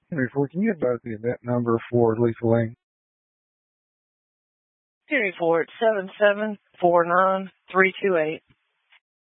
Henry Ford, can you advise the event number for Lisa Lane? Henry Ford, 7749328.